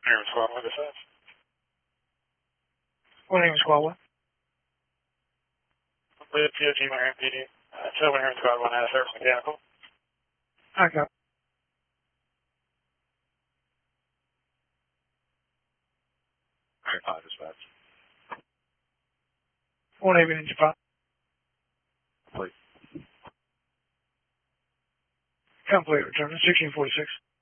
Aaron Squad 1 dispatch. My name is Squad 1. With POG Aaron PD. Tell Aaron Squad 1 has service mechanical. Okay. Aaron 5 dispatch. 1 Avian Engine 5. Complete. Complete. Return to 1646.